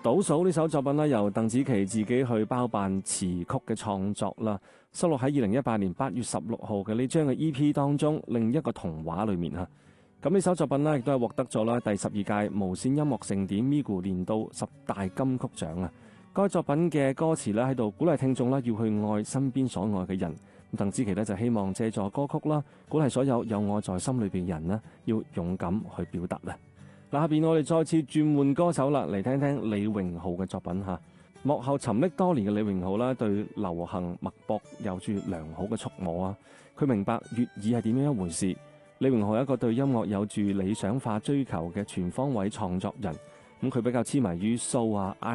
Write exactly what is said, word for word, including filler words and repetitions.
倒數呢首作品呢，由鄧紫棋自己去包辦詞曲嘅創作啦，收錄喺二零一八年八月十六號嘅呢張嘅 E P 當中，另一個童話裏面嚇。咁呢首作品呢，亦都係獲得咗啦第十二屆無線音樂盛典 M I G U 年度十大金曲獎啊！該作品嘅歌詞咧喺度鼓勵聽眾啦，要去愛身邊所愛嘅人。鄧紫棋咧就希望借助歌曲啦，鼓勵所有有愛在心裏邊嘅人呢，要勇敢去表達啦。嗱，下邊我哋再次轉換歌手啦，嚟聽聽李榮浩嘅作品嚇。幕後沉溺多年嘅李榮浩啦，對流行脈搏有住良好嘅觸摸啊！佢明白粵語係點樣一回事。李榮浩係一個對音樂有住理想化追求嘅全方位創作人，咁佢比較痴迷於 soul 啊